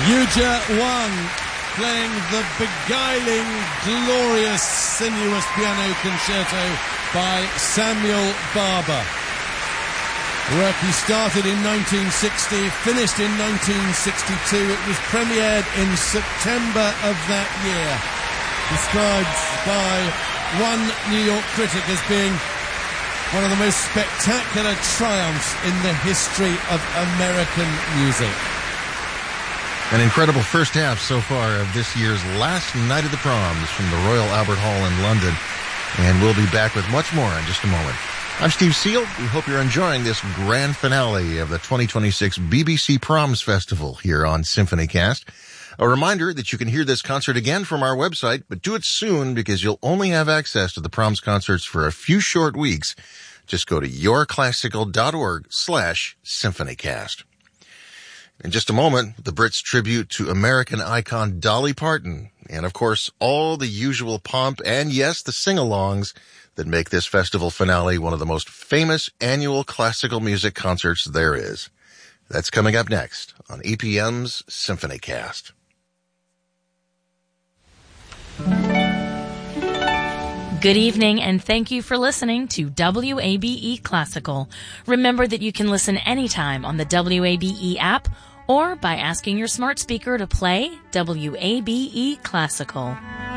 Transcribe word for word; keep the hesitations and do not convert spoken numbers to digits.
Yuja Wang playing the beguiling, glorious, sinuous piano concerto by Samuel Barber. Work he started in nineteen sixty, finished in nineteen sixty-two. It was premiered in September of that year. Described by one New York critic as being one of the most spectacular triumphs in the history of American music. An incredible first half so far of this year's last night of the proms from the Royal Albert Hall in London. And we'll be back with much more in just a moment. I'm Steve Seal. We hope you're enjoying this grand finale of the twenty twenty-six B B C Proms Festival here on SymphonyCast. A reminder that you can hear this concert again from our website, but do it soon because you'll only have access to the Proms concerts for a few short weeks. Just go to yourclassical.org slash SymphonyCast. In just a moment, the Brits' tribute to American icon Dolly Parton, and of course, all the usual pomp and, yes, the sing-alongs that make this festival finale one of the most famous annual classical music concerts there is. That's coming up next on E P M's SymphonyCast. Good evening, and thank you for listening to W A B E Classical. Remember that you can listen anytime on the W A B E app or by asking your smart speaker to play W A B E Classical.